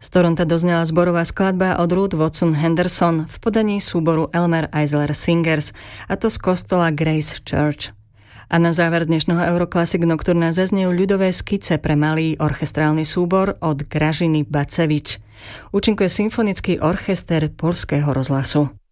Z Toronta doznela zborová skladba od Ruth Watson Henderson v podaní súboru Elmer Eisler Singers, a to z kostola Grace Church. A na záver dnešného Euroclassic Nocturna zaznejú ľudové skice pre malý orchestrálny súbor od Gražiny Bacevič. Účinkuje symfonický orchester Poľského rozhlasu.